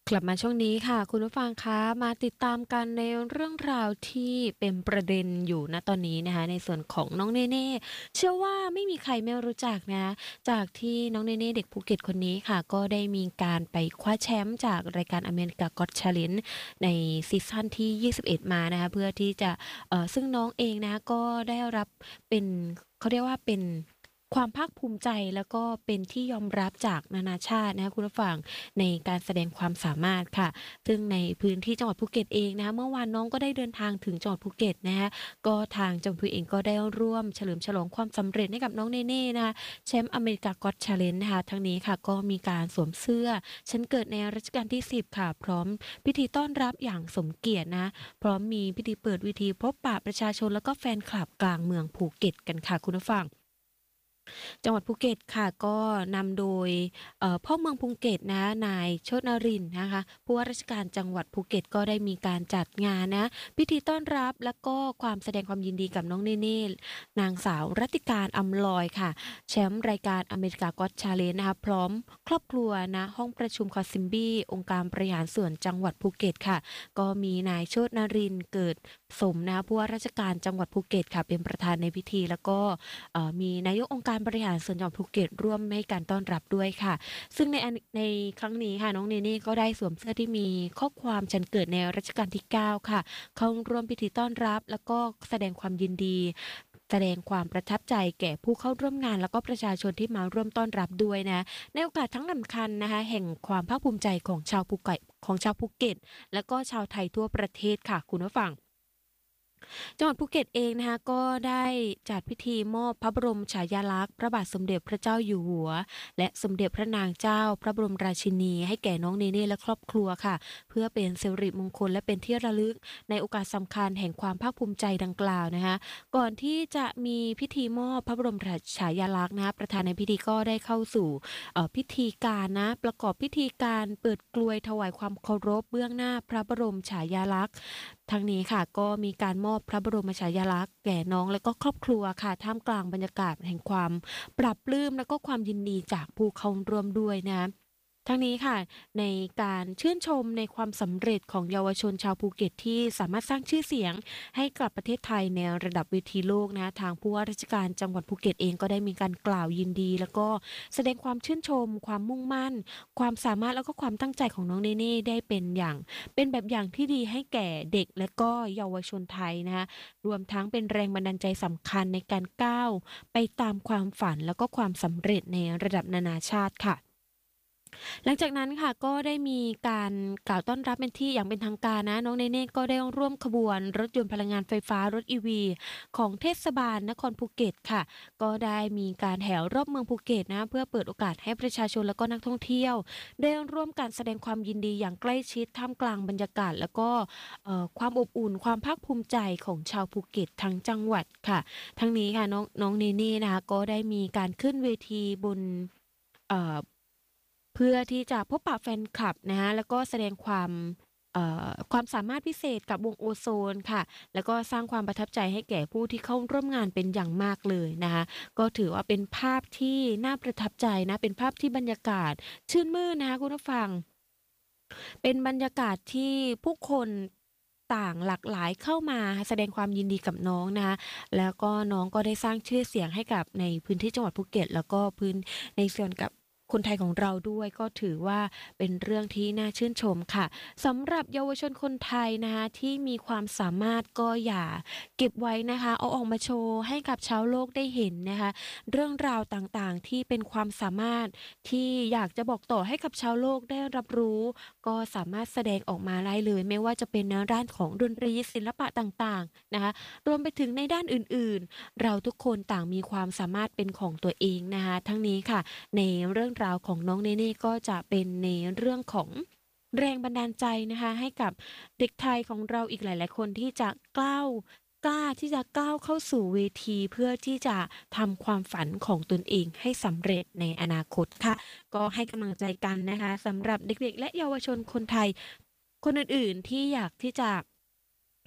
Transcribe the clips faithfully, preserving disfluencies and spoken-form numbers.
กลับมาช่วงนี้ค่ะคุณผู้ฟังคะมาติดตามกันในเรื่องราวที่เป็นประเด็นอยู่ณตอนนี้นะคะในส่วนของน้องเนเน่เชื่อว่าไม่มีใครไม่รู้จักนะจากที่น้องเนเน่เด็กภูเก็ตคนนี้ค่ะก็ได้มีการไปคว้าแชมป์จากรายการ America Got Talent ในซีซั่นที่ยี่สิบเอ็ดมานะคะเพื่อที่จะเอ่อซึ่งน้องเองนะก็ได้รับเป็นเขาเรียกว่าเป็นความภาคภูมิใจแล้วก็เป็นที่ยอมรับจากนานาชาตินะคะคุณผู้ฟัง ในการแสดงความสามารถค่ะ ซึ่งในพื้นที่จังหวัดภูเก็ตเองนะคะเมื่อวานน้องก็ได้เดินทางถึงจังหวัดภูเก็ตนะคะก็ทางจังหวัดภูเก็ตเองก็ได้ร่วมเฉลิมฉลองความสำเร็จให้กับน้องเนเน่นะคะแชมป์อเมริกาก็อต Challenge นะคะทั้งนี้ค่ะก็มีการสวมเสื้อฉันเกิดในรัชกาลที่สิบค่ะพร้อมพิธีต้อนรับอย่างสมเกียรตินะพร้อมมีพิธีเปิดเวทีพบปะประชาชนแล้วก็แฟนคลับกลางเมืองภูเก็ตกันค่ะคุณผู้ฟัง จังหวัดภูเก็ตค่ะก็นำโดยเอ่อพ่อเมืองภูเก็ตนะนายโชตินรินทร์นะคะผู้ว่าราชการจังหวัดภูเก็ตก็ได้มีการจัดงานนะพิธีต้อนรับแล้วก็ความแสดงความยินดีกับน้องเนเน่นางสาวรัติการอำลอยค่ะแชมป์รายการอเมริกาก็อตชาเลนจ์นะคะพร้อมครอบครัวนะห้องประชุมคอซิมบี้องค์การบริหารส่วนจังหวัดภูเก็ตค่ะก็มีนายโชตินรินทร์เกิดสมนะผู้ว่าราชการจังหวัดภูเก็ตค่ะเป็นประธานในพิธีแล้วก็ เอ่อมีนายกองค์การบริหารส่วนจังหวัดภูเก็ตร่วมให้การต้อนรับด้วยค่ะซึ่งในอันในครั้งนี้ค่ะน้องเนเน่ก็ได้สวมเสื้อที่มีข้อความฉันเกิดในรัชกาลที่เก้าค่ะเข้าร่วมพิธีต้อนรับแล้วก็แสดงความยินดีแสดงความประทับใจแก่ผู้เข้าร่วมงานแล้วก็ประชาชนที่มาร่วมต้อนรับด้วยนะในโอกาสทั้งสำคัญนะคะแห่งความภาคภูมิใจของชาวภูเก็ตของชาวภูเก็ตและก็ชาวไทยทั่วประเทศค่ะคุณผู้ฟัง จังหวัดภูเก็ตเองนะคะก็ได้จัดพิธีมอบพระบรมฉายาลักษณ์พระบาทสมเด็จพระเจ้าอยู่หัวและสมเด็จพระนางเจ้าพระบรมราชินีให้แก่น้องเนเน่และครอบครัวค่ะเพื่อเป็นสิริมงคลและเป็นที่ระลึกในโอกาสสำคัญแห่งความภาคภูมิใจดังกล่าวนะคะก่อนที่จะมีพิธีมอบพระบรมฉายาลักษณ์นะคะประธานในพิธีก็ได้เข้าสู่เอ่อพิธีการนะประกอบพิธีการเปิดกลวยถวายความเคารพเบื้องหน้าพระบรมฉายาลักษณ์ ทั้งนี้ค่ะก็มีการมอบพระบรมฉายาลักษณ์แก่น้องและก็ครอบครัวค่ะท่ามกลางบรรยากาศแห่งความปรับปลื้มและก็ความยินดีจากผู้เข้าร่วมด้วยนะทั้งนี้ค่ะในการชื่นชมในความสำเร็จของเยาวชนชาวภูเก็ตที่สามารถสร้างชื่อเสียงให้กับประเทศไทยในระดับเวทีโลกนะทางผู้ว่าราชการจังหวัดภูเก็ตเองก็ได้มีการกล่าวยินดีแล้วก็แสดงความชื่นชมความมุ่งมั่นความสามารถแล้วก็ความตั้งใจของน้องเนเน่ได้เป็นอย่าง เป็นแบบอย่างที่ดีให้แก่เด็กและก็เยาวชนไทยนะคะรวมทั้งเป็นแรงบันดาลใจสำคัญในการก้าวไปตามความฝันแล้วก็ความสำเร็จในระดับนานาชาติค่ะ หลังจากนั้นค่ะก็ได้มีการกล่าวต้อนรับเป็นที่อย่างเป็นทางการนะน้องเนเน่ก็ได้ร่วมขบวนรถยนต์พลังงานไฟฟ้ารถ อี วี ของเทศบาลนครภูเก็ตค่ะก็ได้มีการแห่รอบเมืองภูเก็ตนะเพื่อเปิดโอกาสให้ประชาชนและก็นักท่องเที่ยวได้ร่วมกันแสดงความยินดีอย่างใกล้ชิดท่ามกลางบรรยากาศแล้วก็เอ่อความอบอุ่นความภาคภูมิใจของชาวภูเก็ตทั้งจังหวัดค่ะทั้งนี้ค่ะน้องน้องเนเน่นะคะก็ได้มีการขึ้นเวทีบนเอ่อ เพื่อที่จะพบปะแฟนคลับนะคะแล้วก็แสดงความเอ่อความสามารถพิเศษกับวงโอโซนค่ะแล้วก็สร้างความประทับใจให้แก่ผู้ที่เข้าร่วมงานเป็นอย่างมากเลยนะคะก็ถือว่าเป็นภาพที่น่าประทับใจนะเป็นภาพที่บรรยากาศชื่นมื่นนะคะคุณผู้ฟังเป็นบรรยากาศที่ผู้คนต่างหลากหลายเข้ามาแสดงความยินดีกับน้องนะคะแล้วก็น้องก็ได้สร้างชื่อเสียงให้กับในพื้นที่จังหวัดภูเก็ตแล้วก็พื้นในส่วนกับ คนไทยของเราด้วยก็ถือว่าเป็นเรื่องที่น่าชื่นชมค่ะสำหรับเยาวชนคนไทยนะคะที่มีความสามารถก็อย่าเก็บไว้นะคะเอาออกมาโชว์ให้กับชาวโลกได้เห็นนะคะเรื่องราวต่างๆที่เป็นความสามารถที่อยากจะบอกต่อให้กับชาวโลกได้รับรู้ก็สามารถแสดงออกมาได้เลยไม่ว่าจะเป็นในด้านของดนตรีศิลปะต่างๆนะคะรวมไปถึงในด้านอื่นๆเราทุกคนต่างมีความสามารถเป็นของตัวเองนะคะทั้งนี้ค่ะ ในเรื่องราวของน้องเนเน่ก็จะเป็นในเรื่องของแรงบันดาลใจนะคะให้กับเด็กไทยของเราอีกหลายๆคนที่จะก้าวกล้าที่จะก้าวเข้าสู่เวทีเพื่อที่จะทำความฝันของตนเองให้สำเร็จในอนาคตค่ะก็ให้กำลังใจกันนะคะสำหรับเด็กๆและเยาวชนคนไทยคนอื่นๆที่อยากที่จะ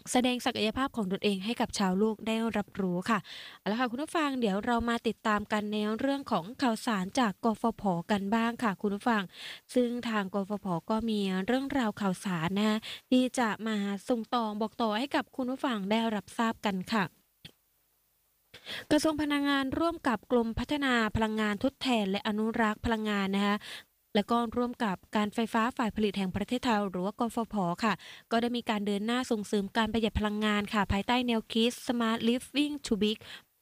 แสดงศักยภาพของตนเองให้กับชาวโลกได้รับรู้ค่ะเอาละค่ะคุณผู้ฟังเดี๋ยวเรามาติดตามกันในเรื่องของข่าวสารจากกฟผกันบ้างค่ะคุณผู้ฟังซึ่งทางกฟผก็มีเรื่องราวข่าวสารนะคะที่จะมาส่งต่อบอกต่อให้กับคุณผู้ฟังได้รับทราบกันค่ะ กระทรวงพลังงานร่วมกับกรมพัฒนาพลังงานทดแทนและอนุรักษ์พลังงานนะคะแล้วก็ร่วมกับการไฟฟ้าฝ่ายผลิตแห่งประเทศไทยหรือว่ากฟผค่ะก็ได้มีการเดินหน้าส่งเสริมการประหยัดพลังงานค่ะภายใต้แนวคิด Smart Living to Big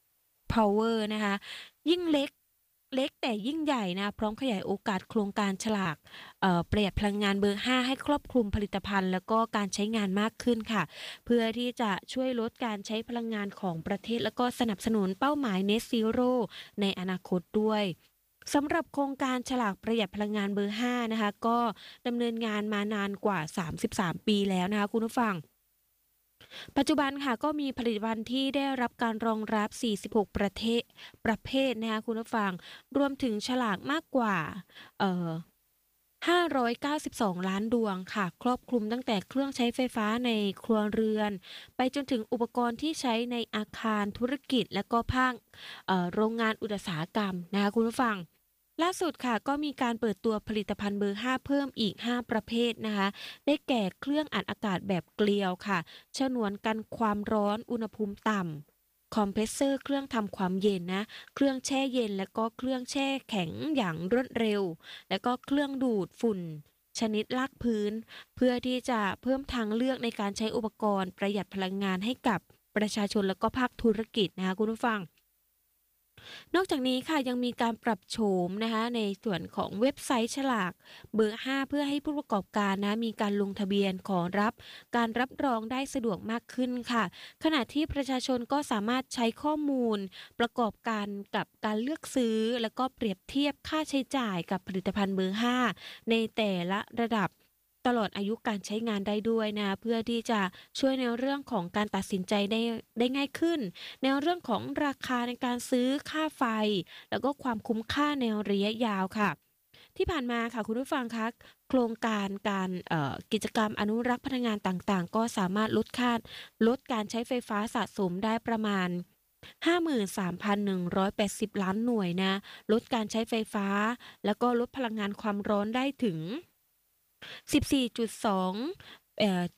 Power นะคะยิ่งเล็กเล็กแต่ยิ่งใหญ่นะพร้อมขยายโอกาสโครงการฉลากเอ่อประหยัดพลังงานเบอร์ห้าให้ครอบคลุมผลิตภัณฑ์แล้วก็การใช้งานมากขึ้นค่ะเพื่อที่จะช่วยลดการใช้พลังงานของประเทศแล้วก็สนับสนุนเป้าหมาย Net Zero ในอนาคตด้วยสำหรับโครงการฉลากประหยัดพลังงานเบอร์ห้านะคะก็ดำเนินงานมานานกว่าสามสิบสามปีแล้วนะคะคุณผู้ฟัง ปัจจุบันค่ะก็มีผลิตภัณฑ์ที่ได้รับการรองรับ สี่สิบหก ประเทศประเภทนะคะคุณผู้ฟังรวมถึงฉลากมากกว่าเอ่อห้าร้อยเก้าสิบสองล้านดวงค่ะครอบคลุมตั้งแต่เครื่องใช้ไฟฟ้าในครัวเรือนไปจนถึงอุปกรณ์ที่ใช้ในอาคารธุรกิจและก็ภาคเอ่อโรงงานอุตสาหกรรมนะคะคุณผู้ฟังล่าสุดค่ะก็มีการเปิดตัวผลิตภัณฑ์เบอร์ห้าเพิ่มอีกห้าประเภทนะคะได้แก่เครื่องอัดอากาศแบบเกลียวค่ะ ฉนวนกันความร้อนอุณหภูมิต่ำคอมเพรสเซอร์เครื่องทำความเย็นนะเครื่องแช่เย็นและก็เครื่องแช่แข็งอย่างรวดเร็วและก็เครื่องดูดฝุ่นชนิดลากพื้นเพื่อที่จะเพิ่มทางเลือกในการใช้อุปกรณ์ประหยัดพลังงานให้กับประชาชนและก็ภาคธุรกิจนะคะคุณผู้ฟัง นอกจากนี้ค่ะยังมีการปรับโฉมนะคะในส่วนของเว็บไซต์ฉลากเบอร์ห้าเพื่อให้ผู้ประกอบการนะมีการลงทะเบียนขอรับการรับรองได้สะดวกมากขึ้นค่ะขณะที่ประชาชนก็สามารถใช้ข้อมูลประกอบกันกับการเลือกซื้อแล้วก็เปรียบเทียบค่าใช้จ่ายกับผลิตภัณฑ์เบอร์ห้าในแต่ละระดับตลอดอายุการใช้งานได้ด้วยนะเพื่อที่จะช่วยในเรื่องของการตัดสินใจได้ได้ง่ายขึ้น ในเรื่องของราคาในการซื้อค่าไฟแล้วก็ความคุ้มค่าในระยะยาวค่ะที่ผ่านมาค่ะคุณผู้ฟังคะโครงการการเอ่อกิจกรรมอนุรักษ์พลังงานต่างๆก็สามารถลดค่าลดการใช้ไฟฟ้าสะสมได้ประมาณห้าหมื่นสามพันหนึ่งร้อยแปดสิบล้านหน่วยนะลดการใช้ไฟฟ้าแล้วก็ลดพลังงานความร้อนได้ถึงสิบสี่จุดสองเอ่อ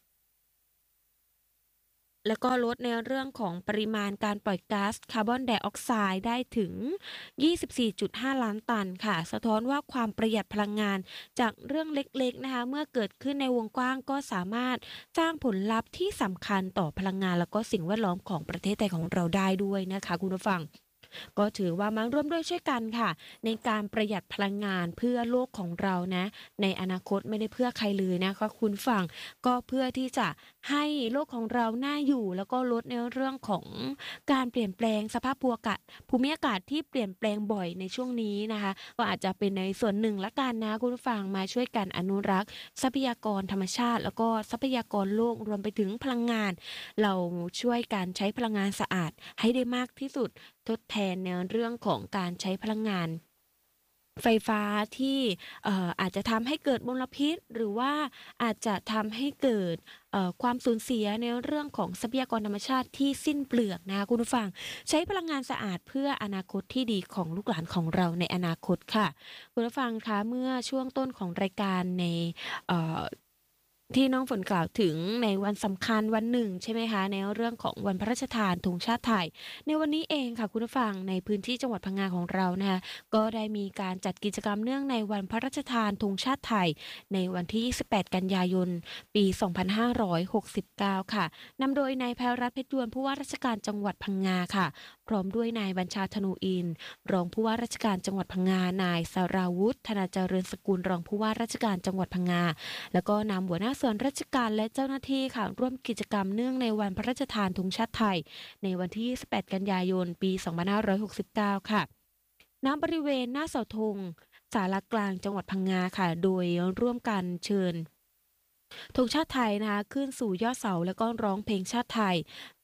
แล้วก็ลดในเรื่องของปริมาณการปล่อยก๊าซคาร์บอนไดออกไซด์ได้ถึง ยี่สิบสี่จุดห้า ล้านตันค่ะสะท้อนว่าความประหยัดพลังงานจากเรื่องเล็กๆนะคะเมื่อเกิดขึ้นในวงกว้างก็สามารถสร้างผลลัพธ์ที่สำคัญต่อพลังงานแล้วก็สิ่งแวดล้อมของประเทศไทยของเราได้ด้วยนะคะคุณผู้ฟัง ก็ถือว่ามาร่วมด้วยช่วยกันค่ะในการประหยัดพลังงานเพื่อโลกของเรานะในอนาคตไม่ได้เพื่อใครเลยนะคะคุณฟังก็เพื่อที่จะให้โลกของเราน่าอยู่แล้วก็ลดในเรื่องของการเปลี่ยนแปลงสภาพภูมิอากาศภูมิอากาศที่เปลี่ยนแปลงบ่อยในช่วงนี้นะคะก็อาจจะเป็นในส่วนหนึ่งละกันนะคุณผู้ฟังมาช่วยกันอนุรักษ์ทรัพยากรธรรมชาติแล้วก็ทรัพยากรโลกรวมไปถึงพลังงานเราช่วยกันใช้พลังงานสะอาดให้ได้มากที่สุด ทดแทนในเรื่องของการใช้พลังงานไฟฟ้าที่เอ่ออาจจะทำให้เกิดมลพิษหรือว่าอาจจะทำให้เกิดเอ่อความสูญเสียในเรื่องของทรัพยากรธรรมชาติที่สิ้นเปลือกนะคะคุณผู้ฟังใช้พลังงานสะอาดเพื่ออนาคตที่ดีของลูกหลานของเราในอนาคตค่ะคุณผู้ฟังคะเมื่อช่วงต้นของรายการในเอ่อ ที่น้องฝนกล่าวถึงในวันสำคัญวันหนึ่งใช่ไหมคะในเรื่องของวันพระราชทานธงชาติไทยในวันนี้เองค่ะคุณผู้ฟังในพื้นที่จังหวัดพังงาของเรานะคะก็ได้มีการจัดกิจกรรมเนื่องในวันพระราชทานธงชาติไทยในวันที่ยี่สิบแปดกันยายนปีสองพันห้าร้อยหกสิบเก้าค่ะนำโดยนายแพรรัตน์เพชรยวนผู้ว่าราชการจังหวัดพังงาค่ะพร้อมด้วยนายบัญชาธนูอินทร์รองผู้ว่าราชการจังหวัดพังงานายสราวุฒิธนาเจริญสกุลรองผู้ว่าราชการจังหวัดพังงา แล้วก็นำหัวหน้าส่วนราชการและเจ้าหน้าที่ค่ะร่วมกิจกรรมเนื่องในวันพระราชทานธงชาติไทยในวันที่ยี่สิบแปดกันยายนปีสองพันห้าร้อยหกสิบเก้าค่ะณบริเวณหน้าเสาธงศาลากลางจังหวัดพังงาค่ะโดยร่วมกันเชิญธงชาติไทยนะคะขึ้นสู่ยอดเสาแล้วก็ร้องเพลงชาติไทย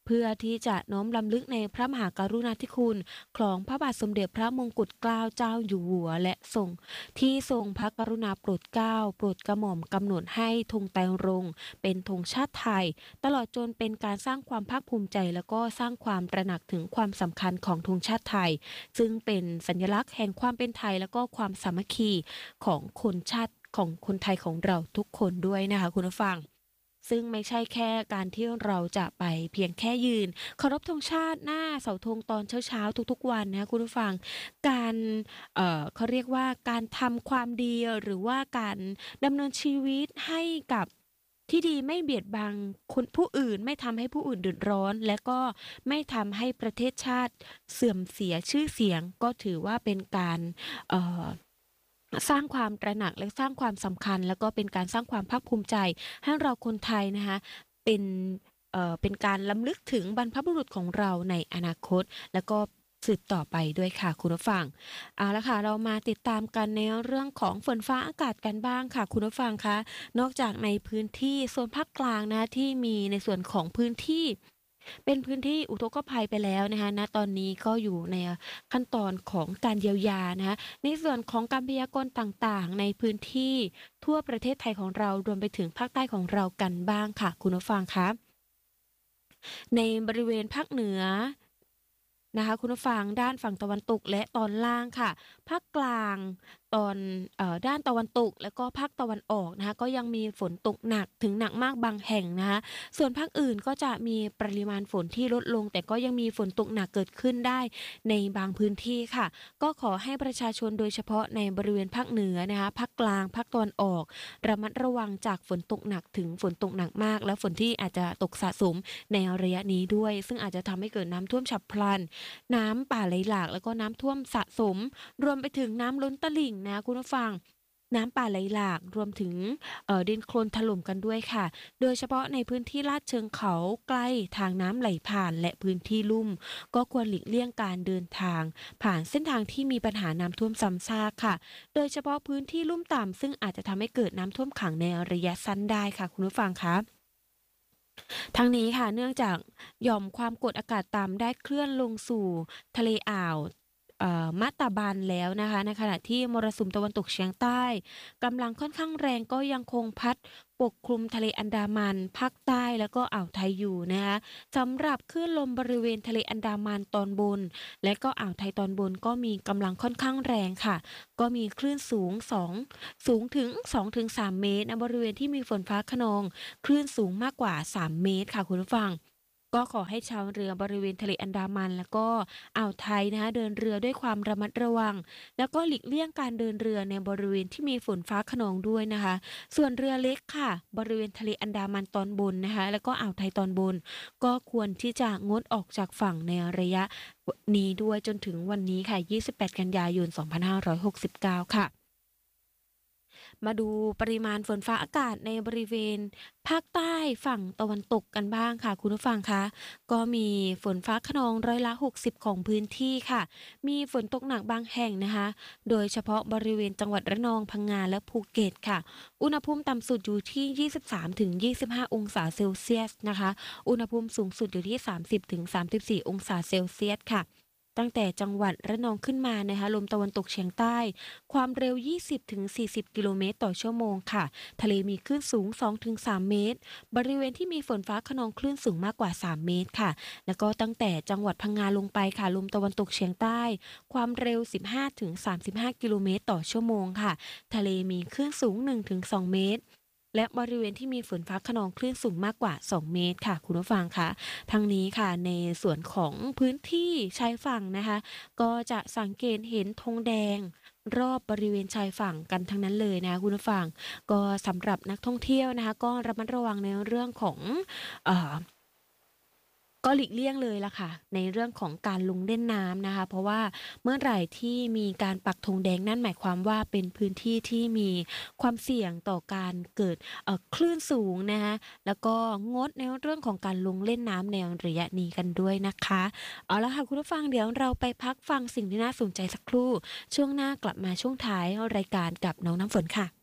เพื่อที่จะน้อมรำลึกในพระมหากรุณาธิคุณของพระบาทสมเด็จพระมงกุฎเกล้าเจ้าอยู่หัวและทรงที่ทรงพระกรุณาโปรดเกล้าโปรดกระหม่อมกำหนดให้ธงไตรรงค์เป็นธงชาติไทยตลอดจนเป็นการสร้างความภาคภูมิใจแล้วก็สร้างความตระหนักถึงความสำคัญของธงชาติไทยซึ่งเป็นสัญลักษณ์แห่งความเป็นไทยแล้วก็ความสามัคคีของคนชาติของคนไทยของเราทุกคนด้วยนะคะคุณผู้ฟังซึ่งไม่ใช่แค่การที่เราจะไปเพียงแค่ยืนเคารพธงชาติหน้าเสาธงตอนเช้าๆทุกๆวันนะคะคุณผู้ฟังการเอ่อเขาเรียกว่าการทำความดีหรือว่าการดำเนินชีวิตให้กับที่ดีไม่เบียดบังคนผู้อื่นไม่ทำให้ผู้อื่นเดือดร้อนและก็ไม่ทำให้ประเทศชาติเสื่อมเสียชื่อเสียงก็ถือว่าเป็นการเอ่อ สร้างความตระหนักและสร้างความสำคัญแล้วก็เป็นการสร้างความภาคภูมิใจให้เราคนไทยนะคะเป็นเอ่อเป็นการรำลึกถึงบรรพบุรุษของเราในอนาคตแล้วก็สืบต่อไปด้วยค่ะคุณผู้ฟังเอาละค่ะเรามาติดตามกันในเรื่องของฝนฟ้าอากาศกันบ้างค่ะคุณผู้ฟังคะนอกจากในพื้นที่โซนภาคกลางนะที่มีในส่วนของพื้นที่เป็นพื้นที่อุทกภัยไปแล้วนะคะณตอนนี้ก็อยู่ในขั้นตอนของการเยียวยานะคะ ในส่วนของการพยากรณ์ต่างๆในพื้นที่ทั่วประเทศไทยของเรารวมไปถึงภาคใต้ของเรากันบ้างค่ะคุณผู้ฟังคะในบริเวณภาคเหนือนะคะคุณผู้ฟังด้านฝั่งตะวันตกและตอนล่างค่ะภาคกลางตอนเอ่อด้านตะวันตกแล้วก็ภาคตะวันออกนะคะก็ยังมีฝนตกหนักถึงหนักมากบางแห่งนะคะส่วนภาคอื่นก็จะมีปริมาณฝนที่ลดลงแต่ก็ยังมีฝนตกหนักเกิดขึ้นได้ในบางพื้นที่ค่ะ ก็ขอให้ประชาชนโดยเฉพาะในบริเวณภาคเหนือนะคะภาคกลางภาคตะวันออกระมัดระวังจากฝนตกหนักถึงฝนตกหนักมากและฝนที่อาจจะตกสะสมในระยะนี้ด้วยซึ่งอาจจะทำให้เกิดน้ำท่วมฉับพลันน้ำป่าไหลหลากแล้วก็น้ำท่วมสะสมรวมไปถึงน้ำล้นตลิ่งนะคุณผู้ฟังน้ำป่าไหลหลากรวมถึงเอ่อดินโคลนถล่มกันด้วยค่ะโดยเฉพาะในพื้นที่ลาดเชิงเขาใกล้ทางน้ำไหลผ่านและพื้นที่ลุ่มก็ควรหลีกเลี่ยงการเดินทาง ผ่านเส้นทางที่มีปัญหาน้ำท่วมซ้ำซากค่ะ โดยเฉพาะพื้นที่ลุ่มต่ำซึ่งอาจจะทำให้เกิดน้ำท่วมขังในระยะสั้นได้ค่ะคุณผู้ฟังคะทั้งนี้ค่ะเนื่องจากหย่อมความกดอากาศต่ำได้เคลื่อนลงสู่ทะเลอ่าวเอ่อมะตาบันแล้วนะคะในขณะที่มรสุมตะวันตกเฉียงใต้กำลังค่อนข้างแรงก็ยังคงพัดปกคลุมทะเลอันดามันภาคใต้แล้วก็อ่าวไทยอยู่นะคะสำหรับคลื่นลมบริเวณทะเลอันดามันตอนบนและก็อ่าวไทยตอนบนก็มีกำลังค่อนข้างแรงค่ะก็มีคลื่นสูงสองสูงถึงสองถึงสามเมตรนะบริเวณที่มีฝนฟ้าคะนองคลื่นสูงมากกว่าสามเมตรค่ะคุณผู้ฟัง ก็ขอให้ชาวเรือบริเวณทะเลอันดามันแล้วก็อ่าวไทยนะคะเดินเรือด้วยความระมัดระวังแล้วก็หลีกเลี่ยงการเดินเรือในบริเวณที่มีฝนฟ้าคะนองด้วยนะคะส่วนเรือเล็กค่ะบริเวณทะเลอันดามันตอนบนนะคะแล้วก็อ่าวไทยตอนบนก็ควรที่จะงดออกจากฝั่งในระยะนี้ด้วยจนถึงวันนี้ค่ะยี่สิบแปดกันยายนสองพันห้าร้อยหกสิบเก้าค่ะ มาดูปริมาณฝนฟ้าอากาศในบริเวณภาคใต้ฝั่งตะวันตกกันบ้างค่ะคุณผู้ฟังคะก็มีฝนฟ้าคะนองร้อยละหกสิบของพื้นที่ค่ะมีฝนตกหนักบางแห่งนะคะโดยเฉพาะบริเวณจังหวัดระนองพังงาและภูเก็ตค่ะอุณหภูมิต่ำสุดอยู่ที่ยี่สิบสามถึงยี่สิบห้าองศาเซลเซียสนะคะอุณหภูมิสูงสุดอยู่ที่สามสิบถึงสามสิบสี่องศาเซลเซียสค่ะตั้งแต่จังหวัดระนองขึ้นมานะคะลมตะวันตกเฉียงใต้ ความเร็ว ยี่สิบถึงสี่สิบ กิโลเมตรต่อชั่วโมงค่ะ ทะเลมีคลื่นสูง สองถึงสาม เมตร บริเวณที่มีฝนฟ้าคะนองคลื่นสูงมากกว่า สาม เมตรค่ะ แล้วก็ตั้งแต่จังหวัดพังงาลงไปค่ะ ลมตะวันตกเฉียงใต้ ความเร็ว สิบห้าถึงสามสิบห้า กิโลเมตรต่อชั่วโมงค่ะ ทะเลมีคลื่นสูง หนึ่งถึงสอง เมตร และบริเวณที่มีฝนฟ้าคะนองคลื่นสูงมากกว่า สอง เมตรค่ะคุณผู้ฟังคะทั้งนี้ค่ะในส่วนของพื้นที่ชายฝั่งนะคะก็จะสังเกตเห็นธงแดง รอบบริเวณชายฝั่งกันทั้งนั้นเลยนะคะคุณผู้ฟังก็สำหรับนักท่องเที่ยวนะคะก็ระมัดระวังในเรื่องของเอ่อ ก็หลีกเลี่ยงเลยล่ะค่ะในเรื่องของการลงเล่นน้ำนะคะเพราะว่าเมื่อไหร่ที่มีการปักธงแดงนั่นหมายความว่าเป็นพื้นที่ที่มีความเสี่ยงต่อการเกิดเอ่อคลื่นสูงนะคะแล้วก็งดในเรื่องของการลงเล่นน้ำในระยะนี้กันด้วยนะคะเอาละค่ะคุณผู้ฟังเดี๋ยวเราไปพักฟังสิ่งที่น่าสนใจสักครู่ช่วงหน้ากลับมาช่วงท้ายรายการกับน้องน้ำฝนค่ะ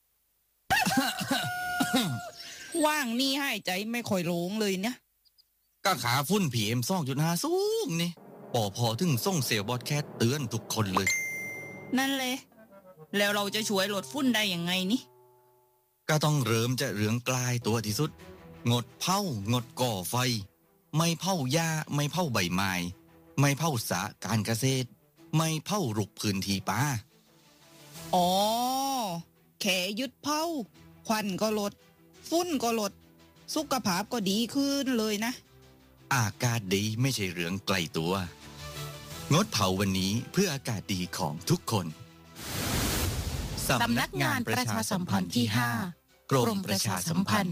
ว่างนี่ให้ใจไม่ค่อยโลงเลยเนี่ยก็ขาฝุ่น พี เอ็ม สองจุดห้า สูงนี่ปอพอถึงส่งเซลล์บอดแคสต์เตือนทุกคนเลยนั่นเลยแล้วเราจะช่วยลดฝุ่นได้ยังไงนี่ก็ต้องเริ่มจะเรื่องกลายตัวที่สุดงดเผางดก่อไฟไม่เผาหญ้าไม่เผาใบไม้ไม่เผาสระการเกษตรไม่เผารุกพื้นที่ป่าอ๋อแค่หยุดเผาควันก็ลดฝุ่นก็ลดสุขภาพก็ดีขึ้นเลยนะอากาศดีไม่ใช่เรื่องไกลตัวงดเผาวันนี้เพื่ออากาศดีของทุกคนสำนักงานประชาสัมพันธ์ที่ห้ากรมประชาสัมพันธ์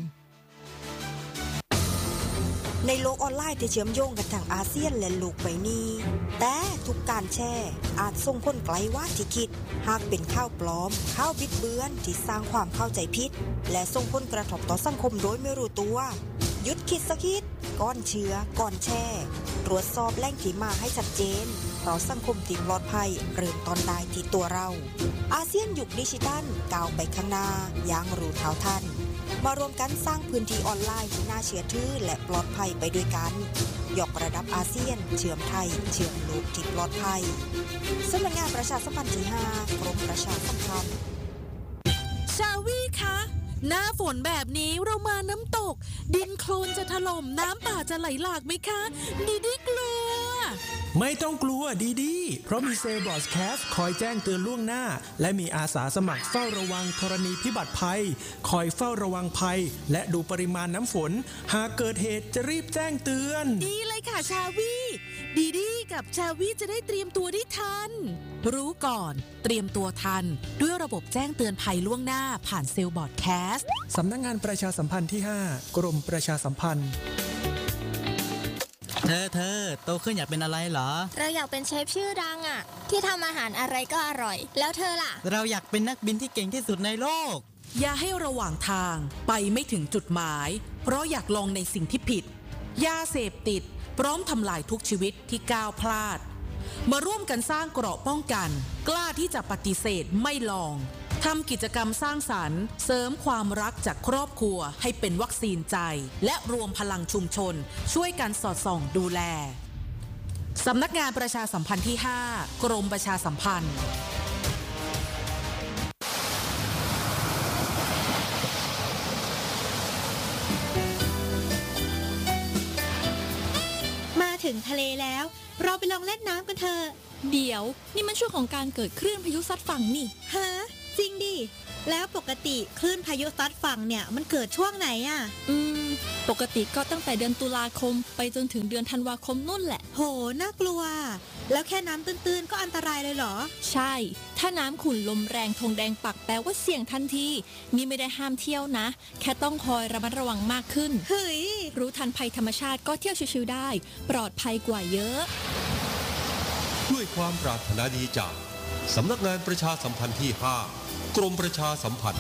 ในโลกออนไลน์ที่เชื่อมโยงกันทั้งอาเซียนและโลกใบนี้แต่ทุกการแชร์อาจส่งผลไกลว่าที่คิดหากเป็นข่าวปลอมข่าวบิดเบือนที่สร้างความเข้าใจผิดและส่งผลกระทบต่อสังคมโดยไม่รู้ตัวหยุดคิดสักคิดก่อนเชื่อก่อนแชร์ตรวจสอบแหล่งที่มาให้ชัดเจนเพราะสังคมที่ปลอดภัยเริ่มตอนได้ที่ตัวเราอาเซียนยุคดิจิทัลก้าวไปข้างหน้าอย่างรู้เท่าทันมารวมกันสร้างพื้นที่ออนไลน์ที่น่าเชื่อถือและปลอดภัยไปด้วยกันยกระดับอาเซียนเชื่อมไทยเชื่อมโลกที่ปลอดภัยสำนักงานประชาสัมพันธ์ที่ห้ากรมประชาสัมพันธ์ชาวีคะหน้าฝนแบบนี้เรามาน้ำตกดินโคลนจะถล่มน้ำป่าจะไหลหลากไหมคะดีดีกลัวไม่ต้องกลัวดีดีเพราะมีเซลบอสแคสคอยแจ้งเตือนล่วงหน้าและมีอาสาสมัครเฝ้าระวังธรณีพิบัติภัยคอยเฝ้าระวังภัยและดูปริมาณน้ำฝนหากเกิดเหตุจะรีบแจ้งเตือนดีเลยค่ะชาวีดีดีกับชาวีจะได้เตรียมตัวได้ทันรู้ก่อนเตรียมตัวทันด้วยระบบแจ้งเตือนภัยล่วงหน้าผ่านเซลบอสแคสสำนักงานประชาสัมพันธ์ที่ห้ากรมประชาสัมพันธ์เธอเธอโตขึ้นอยากเป็นอะไรเหรอเราอยากเป็นเชฟชื่อดังอ่ะที่ทำอาหารอะไรก็อร่อยแล้วเธอล่ะเราอยากเป็นนักบินที่เก่งที่สุดในโลกอย่าให้ระหว่างทางไปไม่ถึงจุดหมายเพราะอยากลองในสิ่งที่ผิดยาเสพติดพร้อมทำลายทุกชีวิตที่ก้าวพลาดมาร่วมกันสร้างเกราะป้องกันกล้าที่จะปฏิเสธไม่ลองทำกิจกรรมสร้างสรรค์เสริมความรักจากครอบครัวให้เป็นวัคซีนใจและรวมพลังชุมชนช่วยกันสอดส่องดูแลสำนักงานประชาสัมพันธ์ที่ห้ากรมประชาสัมพันธ์มาถึงทะเลแล้วเราไปลองเล่นน้ำกันเถอะเดี๋ยวนี่มันช่วงของการเกิดคลื่นพายุซัดฝั่งนี่ฮะจริงดิแล้วปกติคลื่นพายุซัดฝั่งเนี่ยมันเกิดช่วงไหนอ่ะอืมปกติก็ตั้งแต่เดือนตุลาคมไปจนถึงเดือนธันวาคมนู่นแหละโหน่ากลัวแล้วแค่น้ำตื้นๆก็อันตรายเลยเหรอใช่ถ้าน้ำขุ่นลมแรงธงแดงปักแปลว่าเสี่ยงทันทีนี่ไม่ได้ห้ามเที่ยวนะแค่ต้องคอยระมัดระวังมากขึ้นเฮ้ยรู้ทันภัยธรรมชาติก็เที่ยวชิวๆได้ปลอดภัยกว่าเยอะด้วยความปรารถนาดีจากสำนักงานประชาสัมพันธ์ที่ห้ากรมประชาสัมพันธ์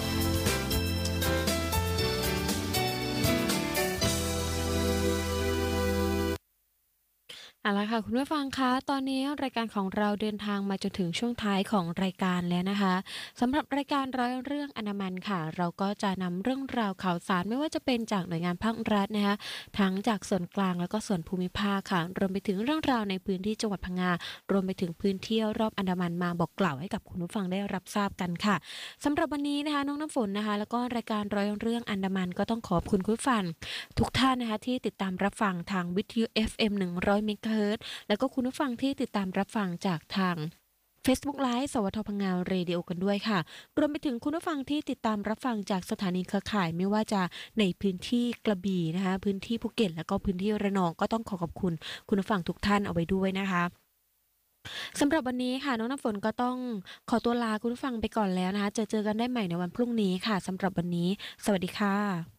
เอาละค่ะคุณผู้ฟังคะตอนนี้รายการของเราเดินทางมาจนถึงช่วงท้ายของรายการแล้วนะคะสำหรับรายการร้อยเรื่องอนามัยค่ะเราก็จะนำเรื่องราวข่าวสารไม่ว่าจะเป็นจากหน่วยงานภาครัฐนะคะทั้งจากส่วนกลางแล้วก็ส่วนภูมิภาคค่ะรวมไปถึงเรื่องราวในพื้นที่จังหวัดพังงารวมไปถึงพื้นที่รอบอันดามันมาบอกกล่าวให้กับคุณผู้ฟังได้รับทราบกันค่ะสำหรับวันนี้นะคะน้องน้ำฝนนะคะแล้วก็รายการร้อยเรื่องอันดามันก็ต้องขอบคุณคุณผู้ฟังทุกท่านนะคะที่ติดตามรับฟังทางวิทยุ เอฟ เอ็ม หนึ่งร้อย เมกะเฮิรตซ์แล้วก็คุณผู้ฟังที่ติดตามรับฟังจากทาง Facebook Live สวท พังงาเรดิโอกันด้วยค่ะรวมไปถึงคุณผู้ฟังที่ติดตามรับฟังจากสถานีเครือข่ายไม่ว่าจะในพื้นที่กระบี่นะคะพื้นที่ภูเก็ตแล้วก็พื้นที่ระนองก็ต้องขอขอบคุณคุณผู้ฟังทุกท่านเอาไว้ด้วยนะคะสำหรับวันนี้ค่ะน้องน้ำฝนก็ต้องขอตัวลาคุณผู้ฟังไปก่อนแล้วนะคะเจอเจอกันได้ใหม่ในวันพรุ่งนี้ค่ะสำหรับวันนี้สวัสดีค่ะ